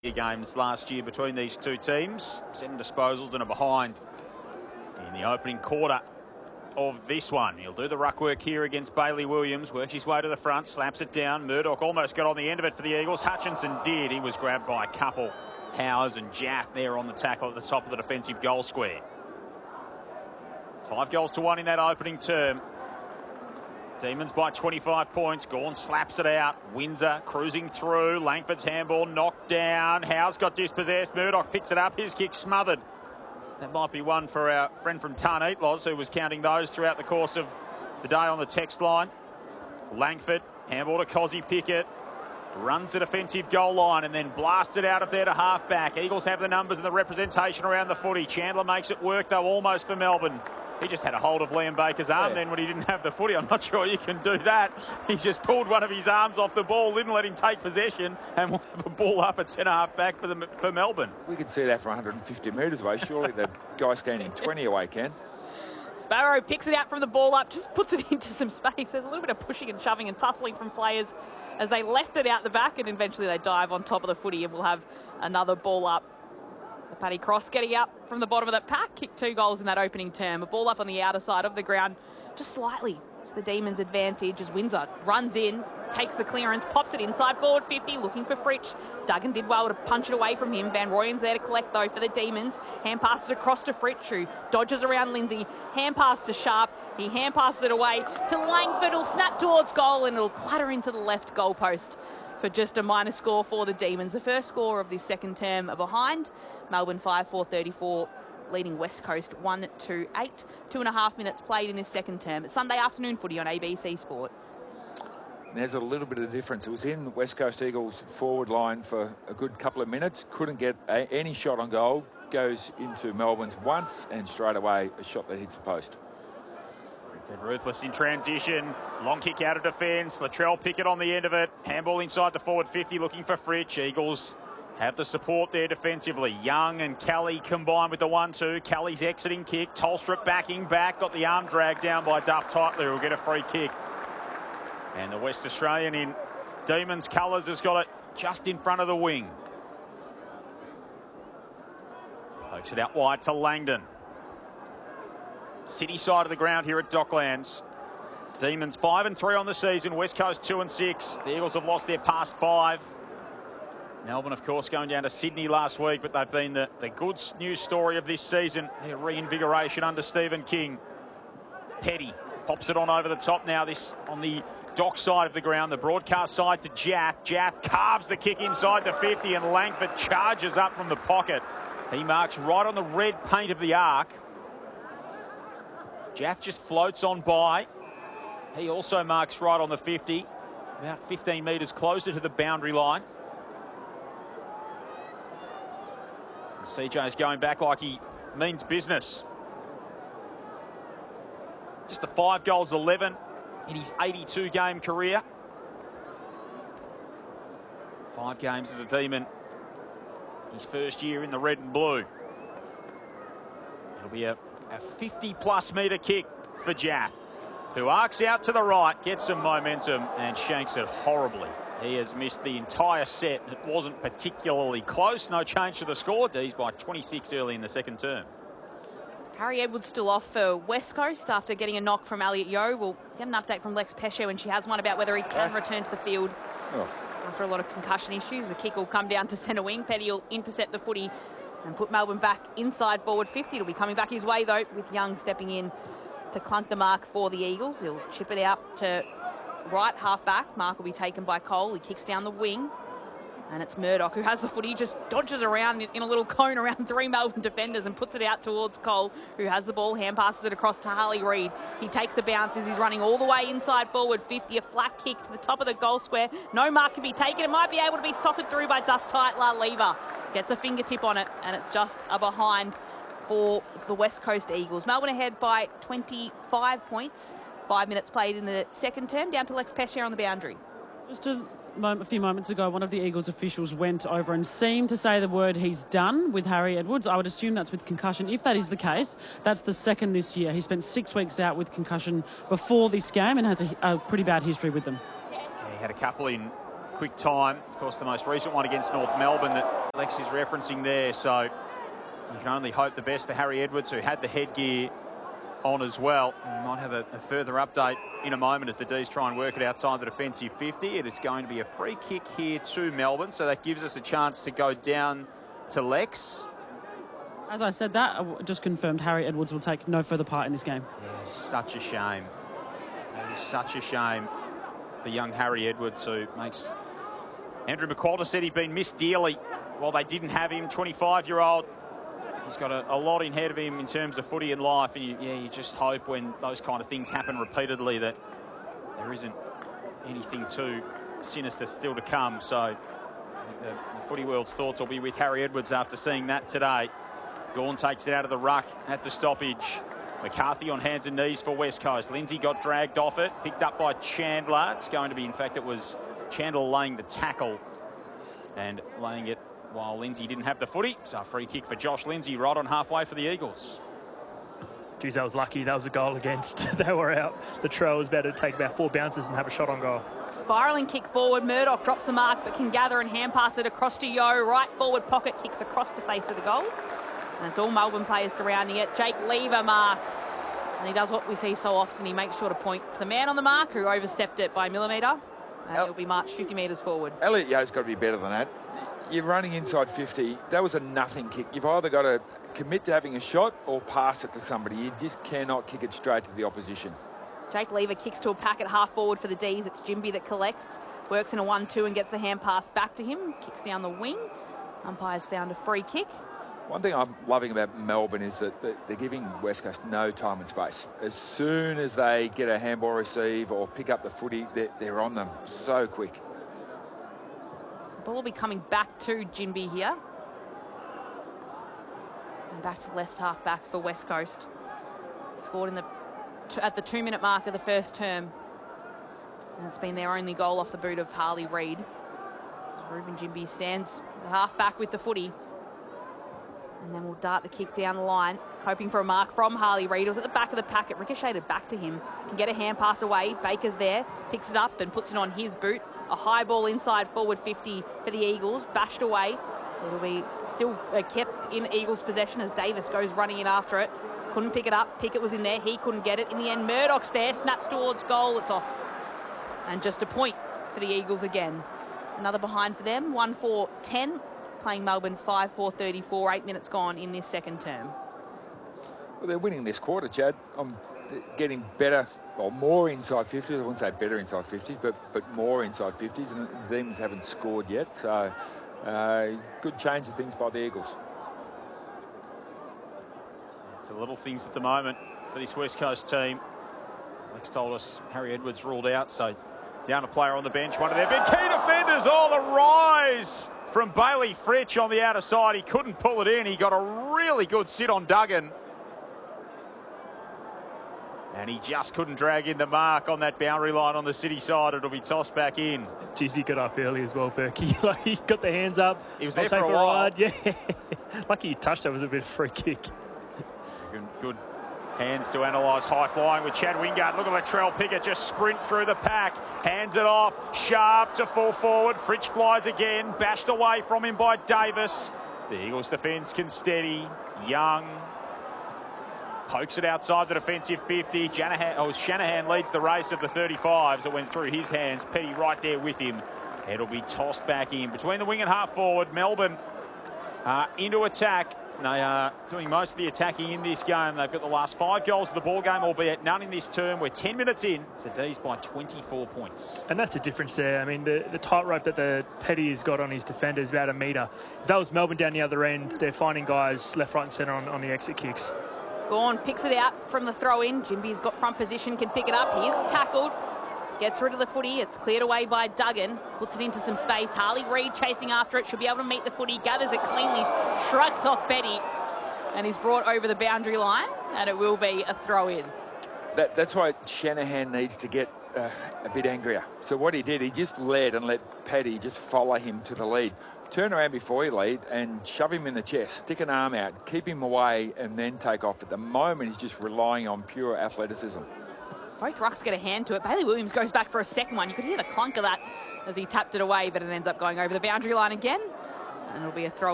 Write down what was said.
games last year between these two teams. 7 disposals and a behind in the opening quarter of this one. He'll do the ruck work here against Bailey Williams. Works his way to the front, slaps it down. Murdoch almost got on the end of it for the Eagles. Hutchinson did. He was grabbed by a couple. Howes and Jaff there on the tackle at the top of the defensive goal square. 5-1 in that opening term. Demons by 25 points. Gawn slaps it out. Windsor cruising through. Langford's handball knocked down. Howes got dispossessed. Murdoch picks it up. His kick smothered. That might be one for our friend from Tarneet, Loz, who was counting those throughout the course of the day on the text line. Langford, handball to Cozzy Pickett. Runs the defensive goal line and then blasted out of there to half-back. Eagles have the numbers and the representation around the footy. Chandler makes it work, though, almost for Melbourne. He just had a hold of Liam Baker's arm then when he didn't have the footy. I'm not sure you can do that. He just pulled one of his arms off the ball, didn't let him take possession, and we'll have a ball up at centre-half back for Melbourne. We can see that from 150 metres away. Surely the guy standing 20 away can. Sparrow picks it out from the ball up, just puts it into some space. There's a little bit of pushing and shoving and tussling from players as they left it out the back, and eventually they dive on top of the footy, and we'll have another ball up. So Paddy Cross getting up from the bottom of that pack, kicked 2 goals in that opening term. A ball up on the outer side of the ground, just slightly. It's the Demons' advantage as Windsor runs in, takes the clearance, pops it inside forward 50, looking for Fritsch. Duggan did well to punch it away from him. Van Rooyen's there to collect, though, for the Demons. Hand passes across to Fritsch, who dodges around Lindsay. Hand pass to Sharp. He hand passes it away to Langford, who'll snap towards goal, and it'll clatter into the left goal post for just a minor score for the Demons. The first score of this second term are behind. Melbourne 5-4-34, leading West Coast 1-8. 2.5 minutes played in this second term. It's Sunday afternoon footy on ABC Sport. There's a little bit of difference. It was in West Coast Eagles forward line for a good couple of minutes. Couldn't get any shot on goal. Goes into Melbourne's once and straight away a shot that hits the post. Ruthless in transition. Long kick out of defence. Latrell Pickett on the end of it. Handball inside the forward 50 looking for Fritsch. Eagles have the support there defensively. Young and Kelly combined with the 1-2. Kelly's exiting kick. Tolstrup backing back. Got the arm dragged down by Duff Tightler, who'll get a free kick. And the West Australian in Demons colours has got it just in front of the wing. Pokes it out wide to Langdon. City side of the ground here at Docklands. Demons 5-3 on the season. West Coast 2-6. The Eagles have lost their past 5. Melbourne, of course, going down to Sydney last week, but they've been the good news story of this season. Their reinvigoration under Stephen King. Petty pops it on over the top now. This on the dock side of the ground, the broadcast side to Jaff. Jaff carves the kick inside the 50, and Langford charges up from the pocket. He marks right on the red paint of the arc. Jaff just floats on by. He also marks right on the 50, about 15 metres closer to the boundary line. CJ's going back like he means business. Just the 5 goals, 11 in his 82-game career. 5 games as a Demon. His first year in the red and blue. It'll be a 50-plus metre kick for Jaff, who arcs out to the right, gets some momentum and shanks it horribly. He has missed the entire set. It wasn't particularly close. No change to the score. D's by 26 early in the second term. Harry Edwards still off for West Coast after getting a knock from Elliot Yeo. We'll get an update from Lex Pesce when she has one about whether he can return to the field. After a lot of concussion issues, the kick will come down to centre wing. Petty will intercept the footy and put Melbourne back inside forward 50. It'll be coming back his way, though, with Young stepping in to clunk the mark for the Eagles. He'll chip it out to right half back. Mark will be taken by Cole. He kicks down the wing. And it's Murdoch who has the footy, just dodges around in a little cone around 3 Melbourne defenders and puts it out towards Cole, who has the ball, hand passes it across to Harley Reid. He takes a bounce as he's running all the way inside forward 50, a flat kick to the top of the goal square. No mark can be taken. It might be able to be soccered through by Duff Tightler. Lever gets a fingertip on it, and it's just a behind for the West Coast Eagles. Melbourne ahead by 25 points. 5 minutes played in the second term, down to Lex Pesce on the boundary. Just a few moments ago, one of the Eagles officials went over and seemed to say the word he's done with Harry Edwards. I would assume that's with concussion. If that is the case, that's the second this year. He spent 6 weeks out with concussion before this game and has a pretty bad history with them. Yeah, he had a couple in quick time. Of course, the most recent one against North Melbourne that Lex is referencing there, so you can only hope the best for Harry Edwards, who had the headgear on as well. We might have a further update in a moment as the D's try and work it outside the defensive 50. It is going to be a free kick here to Melbourne, so that gives us a chance to go down to Lex. As I said that, I just confirmed Harry Edwards will take no further part in this game. Yeah, it's such a shame. It is such a shame. The young Harry Edwards, who makes... Andrew McQualter said he'd been missed dearly while they didn't have him. 25-year-old. He's got a lot in head of him in terms of footy and life. And you just hope when those kind of things happen repeatedly that there isn't anything too sinister still to come. So I think the footy world's thoughts will be with Harry Edwards after seeing that today. Gawn takes it out of the ruck at the stoppage. McCarthy on hands and knees for West Coast. Lindsay got dragged off it, picked up by Chandler. It's going to be, in fact, it was Chandler laying the tackle and laying it while Lindsay didn't have the footy. So a free kick for Josh Lindsay right on halfway for the Eagles. Geez, that was lucky. That was a goal against. They were out. The trail was about to take about 4 bounces and have a shot on goal. Spiralling kick forward. Murdoch drops the mark but can gather and hand pass it across to Yeo. Right forward pocket, kicks across the face of the goals. And it's all Melbourne players surrounding it. Jake Lever marks. And he does what we see so often. He makes sure to point to the man on the mark who overstepped it by a millimetre. And he'll be marched 50 metres forward. Elliot Yeo's got to be better than that. You're running inside 50. That was a nothing kick. You've either got to commit to having a shot or pass it to somebody. You just cannot kick it straight to the opposition. Jake Lever kicks to a packet half forward for the D's. It's Jimby that collects. Works in a 1-2 and gets the hand pass back to him. Kicks down the wing. Umpire's found a free kick. One thing I'm loving about Melbourne is that they're giving West Coast no time and space. As soon as they get a handball receive or pick up the footy, they're on them so quick. The ball will be coming back to Jimby here. And back to left half back for West Coast. Scored at the 2-minute mark of the first term. And it's been their only goal off the boot of Harley Reid. Ruben Jimby stands the half back with the footy. And then we'll dart the kick down the line, hoping for a mark from Harley Reid. It was at the back of the packet, ricocheted back to him. Can get a hand pass away. Baker's there, picks it up and puts it on his boot. A high ball inside forward 50 for the Eagles, bashed away. It'll be still kept in Eagles' possession as Davis goes running in after it. Couldn't pick it up. Pickett was in there. He couldn't get it. In the end, Murdoch's there, snaps towards goal. It's off. And just a point for the Eagles again. Another behind for them, 1-4-10. Playing Melbourne 5-4-34, 8 minutes gone in this second term. Well, they're winning this quarter, Chad. I'm getting better, well, more inside 50s. I wouldn't say better inside 50s, but more inside 50s. And the Demons haven't scored yet, so good change of things by the Eagles. It's the little things at the moment for this West Coast team. Lex told us Harry Edwards ruled out, so down a player on the bench. One of their big key defenders. Oh, the rise from Bailey Fritsch on the outer side. He couldn't pull it in. He got a really good sit on Duggan. And he just couldn't drag in the mark on that boundary line on the City side. It'll be tossed back in. Geez, he got up early as well, Berkey. Like, he got the hands up. He was there for a while. Yeah. Lucky he touched that. Was a bit of a free kick. Good hands to analyse high flying with Chad Wingard. Look at Latrell Pickett just sprint through the pack. Hands it off. Sharp to full forward. Fritsch flies again. Bashed away from him by Davis. The Eagles defence can steady. Young pokes it outside the defensive 50. Shanahan leads the race of the 35s. It went through his hands. Petty right there with him. It'll be tossed back in. Between the wing and half forward, Melbourne into attack. They are doing most of the attacking in this game. They've got the last 5 goals of the ball game, albeit none in this term. We're 10 minutes in. It's the D's by 24 points. And that's the difference there. I mean, the tightrope that the Petty has got on his defender is about a metre. If that was Melbourne down the other end, they're finding guys left, right and centre on the exit kicks. Gawn picks it out from the throw-in. Jimby's got front position, can pick it up. He's tackled. Gets rid of the footy. It's cleared away by Duggan. Puts it into some space. Harley Reid chasing after it. Should be able to meet the footy. Gathers it cleanly. Shrugs off Betty. And he's brought over the boundary line. And it will be a throw-in. That's why Shanahan needs to get a bit angrier. So what he did, he just led and let Paddy just follow him to the lead. Turn around before you lead and shove him in the chest. Stick an arm out. Keep him away and then take off. At the moment, he's just relying on pure athleticism. Both rucks get a hand to it. Bailey Williams goes back for a second one. You could hear the clunk of that as he tapped it away, but it ends up going over the boundary line again. and it'll be a throw